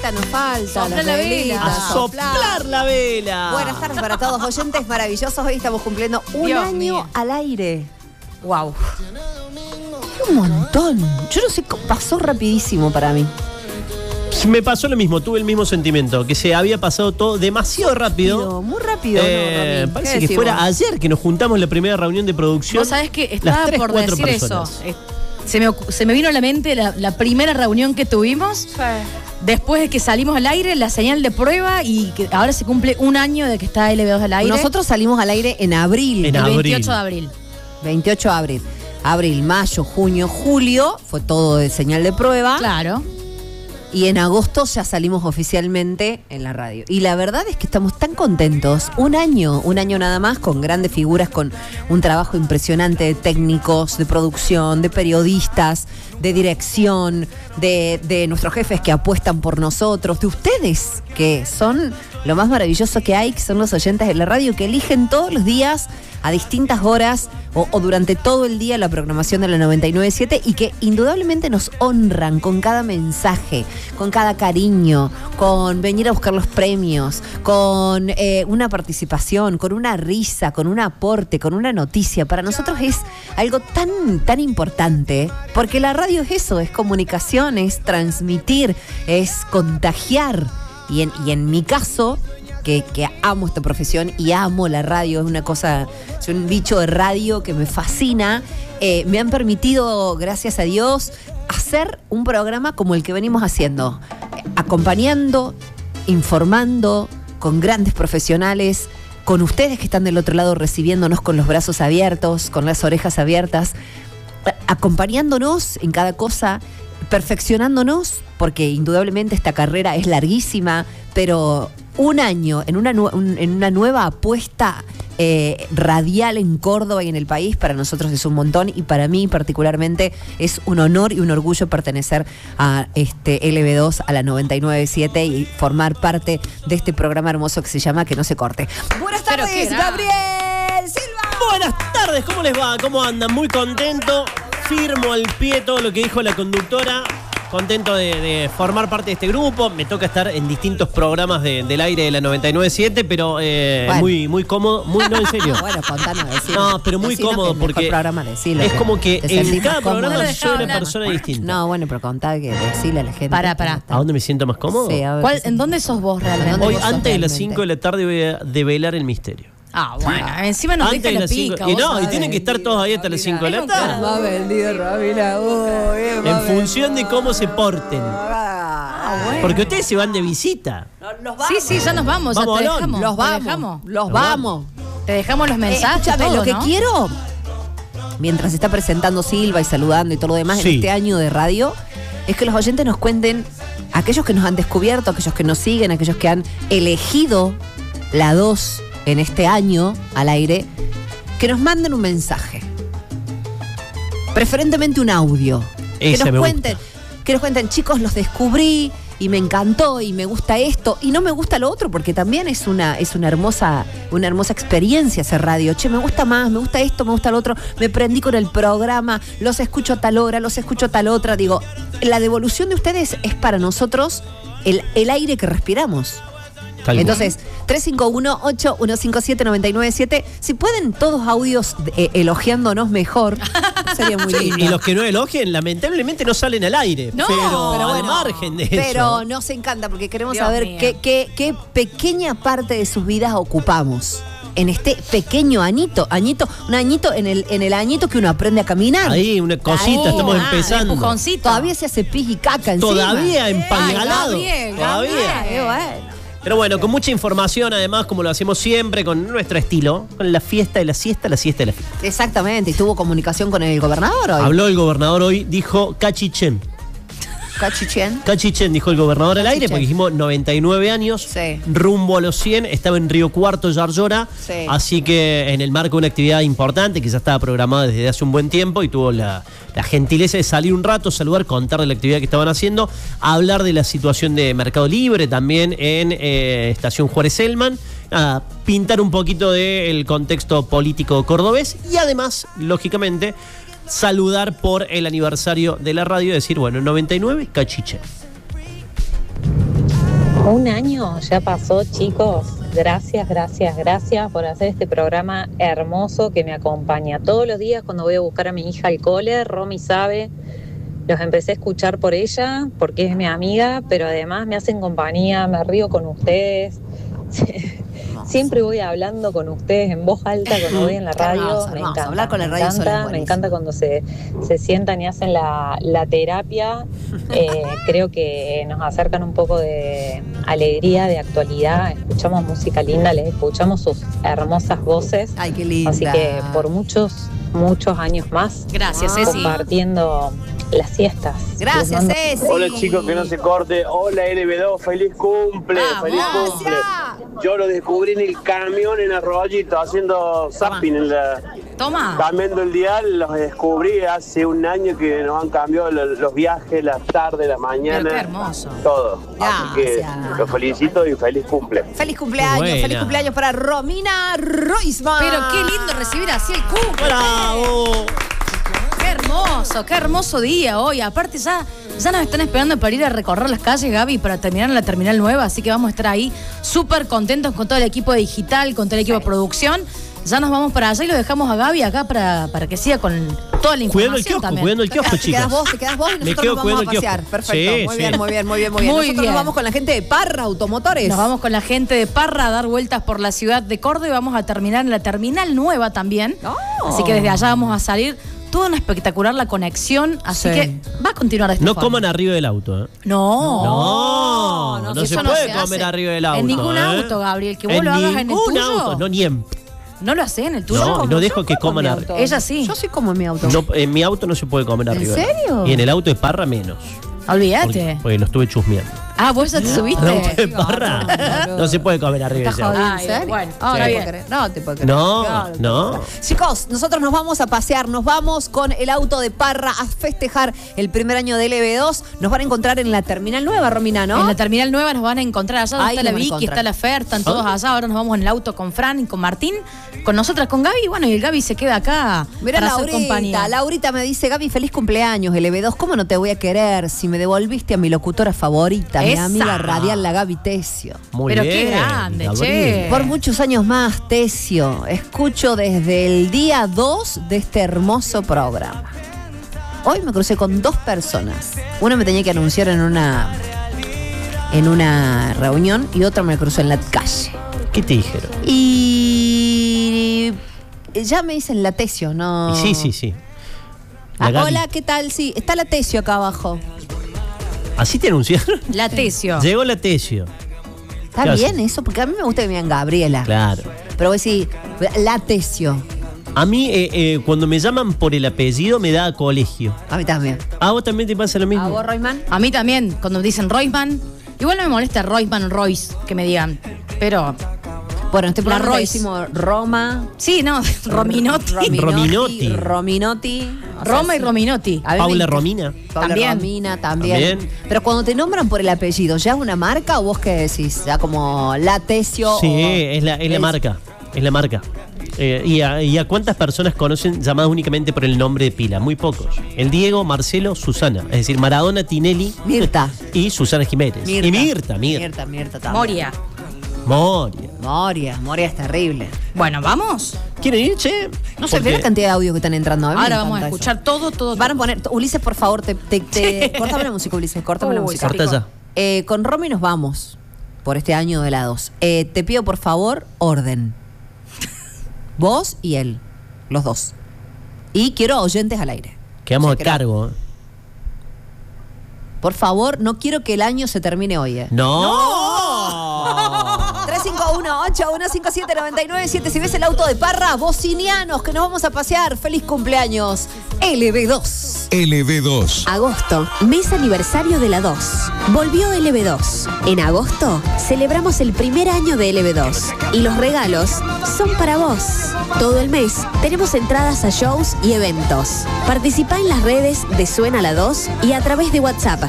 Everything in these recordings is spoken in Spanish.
velita nos falta. Soplar la vela. A soplar la vela. Buenas tardes para todos, oyentes maravillosos. Hoy estamos cumpliendo un Dios año mío. al aire. Wow. Un montón. Yo no sé, pasó rapidísimo para mí. Me pasó lo mismo, tuve el mismo sentimiento, que se había pasado todo demasiado rápido. Muy rápido, ¿no, Rami? Parece ¿Qué que decimos? fuera ayer que nos juntamos en la primera reunión de producción. Vos sabés que Las estaba 3, por 4 decir personas. eso. Se me vino a la mente la primera reunión que tuvimos. Después de que salimos al aire, la señal de prueba y que ahora se cumple un año de que está LB2 al aire. Nosotros salimos al aire en abril. En el abril. 28 de abril. 28 de abril. Abril, mayo, junio, julio. Fue todo de señal de prueba. Claro. Y en agosto ya salimos oficialmente en la radio. Y la verdad es que estamos tan contentos. Un año nada más, con grandes figuras, con un trabajo impresionante de técnicos, de producción, de periodistas, de dirección, de nuestros jefes que apuestan por nosotros, de ustedes, que son lo más maravilloso que hay, que son los oyentes de la radio, que eligen todos los días a distintas horas o durante todo el día la programación de la 99.7 y que indudablemente nos honran con cada mensaje, con cada cariño, con venir a buscar los premios, con una participación, con una risa, con un aporte, con una noticia. Para nosotros es algo tan importante, porque la radio es eso, es comunicación, es transmitir, es contagiar. Y en mi caso, que amo esta profesión y amo la radio, es una cosa, soy un bicho de radio que me fascina, me han permitido, gracias a Dios, hacer un programa como el que venimos haciendo, acompañando, informando, con grandes profesionales, con ustedes que están del otro lado recibiéndonos con los brazos abiertos, con las orejas abiertas, acompañándonos en cada cosa, perfeccionándonos, porque indudablemente esta carrera es larguísima, pero un año en una nueva apuesta radial en Córdoba y en el país, para nosotros es un montón, y para mí particularmente es un honor y un orgullo pertenecer a LB2, a la 99.7 y formar parte de este programa hermoso que se llama Que No Se Corte. Buenas tardes, Gabriel Silva. Buenas tardes, ¿cómo les va? ¿Cómo andan? Muy contento, firmo al pie todo lo que dijo la conductora. Contento de formar parte de este grupo. Me toca estar en distintos programas del aire de la 99.7 , pero bueno, muy cómodo. No, en serio. Bueno, contanos, decilo. No, pero muy cómodo, porque programa, decilo, es como que en cada programa No lo soy dejaba una hablar. persona distinta. No, bueno, pero contá, que decile a la gente. Pará. ¿A dónde me siento más cómodo? Sí, a ver, ¿En dónde sos vos realmente? ¿Dónde Hoy, vos sos antes de las realmente? 5 de la tarde, voy a develar el misterio. Ah, bueno. Encima nos Antes deja de la las 5. pica. Y vos no, y sabés. tienen que estar todos ahí hasta las 5 de la tarde. Va vendido, Ramila. En función de cómo se porten. Bueno. Porque ustedes se van de visita. Sí, ya nos vamos. Vamos, Ya te Alon. dejamos. Los vamos. Te dejamos los mensajes. Escúchame, todo, lo que ¿no? quiero, mientras se está presentando Silva y saludando y todo lo demás Sí. en este año de radio, es que los oyentes nos cuenten, aquellos que nos han descubierto, aquellos que nos siguen, aquellos que han elegido la 2 en este año al aire, que nos manden un mensaje. Preferentemente un audio. Ese me gusta. Que nos cuenten, chicos, los descubrí y me encantó y me gusta esto y no me gusta lo otro, porque también es una hermosa experiencia hacer radio. Che, me gusta más, me gusta esto, me gusta lo otro, me prendí con el programa, los escucho a tal hora, los escucho a tal otra. Digo, la devolución de ustedes es para nosotros el aire que respiramos. Tal cual. Entonces, 351-8157-997, si pueden todos audios elogiándonos mejor, sería muy Sí, lindo. y los que no elogien, lamentablemente no salen al aire. No, pero al bueno, margen de eso. Pero nos encanta porque queremos Dios saber mío. qué pequeña parte de sus vidas ocupamos en este pequeño añito, un añito en el añito que uno aprende a caminar. Ahí, una cosita, estamos empezando. Empujoncito. Todavía se hace pis y caca encima. Todavía empañalado. Gabriel, Todavía. Qué bueno. Pero bueno, con mucha información, además, como lo hacemos siempre, con nuestro estilo, con la fiesta de la siesta, la siesta de la fiesta. Exactamente. ¿Y tuvo comunicación con el gobernador hoy? Habló el gobernador hoy, dijo Cachichén. Cachichén. Cachichén, dijo el gobernador al aire, Cachichén. porque dijimos 99 años, Sí. rumbo a los 100, estaba en Río Cuarto, Yarlora, Sí. así que en el marco de una actividad importante que ya estaba programada desde hace un buen tiempo y tuvo la gentileza de salir un rato, saludar, contar de la actividad que estaban haciendo, hablar de la situación de Mercado Libre también en Estación Juárez Elman, pintar un poquito del contexto político cordobés y además, lógicamente, saludar por el aniversario de la radio y decir, bueno, 99, Cachiche. Un año ya pasó, chicos. Gracias por hacer este programa hermoso que me acompaña todos los días cuando voy a buscar a mi hija al cole. Romy sabe, los empecé a escuchar por ella, porque es mi amiga, pero además me hacen compañía, me río con ustedes. Siempre voy hablando con ustedes en voz alta cuando voy en la radio. Me encanta, hablar con la radio sola es me encanta cuando se sientan y hacen la terapia. Creo que nos acercan un poco de alegría, de actualidad. Escuchamos música linda, les escuchamos sus hermosas voces. Ay, qué linda. Así que por muchos años más. Gracias, Ceci. Compartiendo las siestas. Gracias, Ceci. Hola chicos, que no se corte. Hola LB2, feliz cumple. Feliz cumple. Yo lo descubrí en el camión en Arroyito, haciendo zapping en la... Toma. Cambiando el dial, los descubrí hace un año que nos han cambiado los viajes, las tardes, las mañanas. Pero qué hermoso. Todo. Así que los felicito y feliz cumple. Feliz cumpleaños para Romina Roisman. Pero qué lindo recibir así el cumple. ¡Bravo! Qué hermoso día hoy. Aparte ya nos están esperando para ir a recorrer las calles, Gaby, para terminar en la terminal nueva, así que vamos a estar ahí súper contentos con todo el equipo digital, con todo el equipo de producción. Ya nos vamos para allá y lo dejamos a Gaby acá para que siga con toda la información. Cuidando el kiosco, chicas. Te quedas vos y nosotros nos vamos a pasear. Perfecto, Sí, muy sí. bien. Nosotros nos vamos con la gente de Parra Automotores. Nos vamos con la gente de Parra a dar vueltas por la ciudad de Córdoba y vamos a terminar en la terminal nueva también. Así que desde allá vamos a salir. Toda una espectacular la conexión, así que va a continuar de esta forma. No coman arriba del auto, ¿eh? No se eso puede se comer hace. arriba del auto. En ningún auto, Gabriel, que vos lo hagas en el tuyo. Auto, no ni en... ¿No lo hacés en el tuyo? No dejo que coman arriba. Ella sí. Yo sí como en mi auto. No, en mi auto no se puede comer arriba. ¿En serio? Y en el auto de Parra menos. Olvídate. Porque lo estuve chusmeando. Ah, vos ya te subiste. El auto de Parra no se puede comer arriba de ese auto. ¿En serio? bueno, no está te bien. puedo creer. No te puedo creer. No. Chicos, nosotros nos vamos a pasear, nos vamos con el auto de Parra a festejar el primer año de LB2. Nos van a encontrar en la terminal nueva, Romina, ¿no? En la terminal nueva nos van a encontrar allá donde Ahí está la nos van a Vicky, encontrar. está la Fer, están todos allá. Ahora nos vamos en el auto con Fran y con Martín, con nosotras, con Gaby. Bueno, y el Gaby se queda acá Mirá, para hacer compañía. Laurita me dice, Gaby, feliz cumpleaños, LB2. ¿Cómo no te voy a querer si me devolviste a mi locutora favorita, mi Esa. amiga radial, la Gaby Tesio? Muy Pero bien, qué grande, Gabriel. che. Por muchos años más, Tesio. Escucho desde el día 2 de este hermoso programa. Hoy me crucé con 2 personas. Una me tenía que anunciar en una reunión y otra me cruzó en la calle. ¿Qué te dijeron? Y ya me dicen la Tesio, ¿no? Y sí. La Gaby. Hola, ¿qué tal? Sí, está la Tesio acá abajo. ¿Así te anunciaron? La Tesio. Llegó la Tesio. Está Claro, bien eso, porque a mí me gusta que me digan Gabriela. Claro. Pero voy a decir, la Tesio. A mí, cuando me llaman por el apellido, me da a colegio. A mí también. ¿A vos también te pasa lo mismo? ¿A vos, Royman? A mí también, cuando me dicen Roisman, igual no me molesta Roisman o Royce que me digan, pero Bueno, este La programa le Royce. decimos Roma. sí, no, Rominotti. Rominotti. O sea, Roma y sí. Rominotti. A mí me Paula encanta. Romina. Paula También. Romina también. También. Pero cuando te nombran por el apellido, ¿ya es una marca o vos qué decís? Ya como la Tesio. Sí, o- es la marca. Es la marca. ¿Y a cuántas personas conocen llamadas únicamente por el nombre de pila? Muy pocos. El Diego, Marcelo, Susana. Es decir, Maradona, Tinelli Mirta. y Susana Jiménez. Y Mirta. Mirta también. Moria. Moria es terrible. Bueno, ¿vamos? ¿Quieren ir, che? No sé, Porque- ve la cantidad de audio que están entrando. A mí me Ahora vamos a encanta escuchar todo. eso. Van a poner, Ulises, por favor, córtame la música, Ulises, córtame la Uy, música. Corta ya. Con Romy nos vamos por este año de la 2. Te pido, por favor, orden. Vos y él, los dos. Y quiero oyentes al aire. Quedamos Sí, a cargo. Por favor, no quiero que el año se termine hoy. ¡No! 351-8157-997. Si ves el auto de Parra, bocinianos, que nos vamos a pasear. ¡Feliz cumpleaños! LB2. LB2. Agosto, mes aniversario de la 2. Volvió LB2. En agosto, celebramos el primer año de LB2. Y los regalos son para vos. Todo el mes tenemos entradas a shows y eventos. Participá en las redes de Suena la 2 y a través de WhatsApp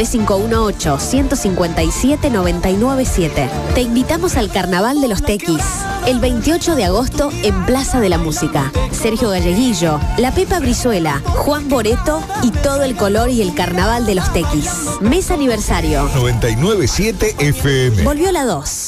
3518-157-997. Te invitamos al Carnaval de los Tequis, el 28 de agosto en Plaza de la Música. Sergio Galleguillo, La Pepa Brizuela, Juan Boreto y todo el color y el Carnaval de los Tequis. Mes aniversario. 997 FM. Volvió la 2.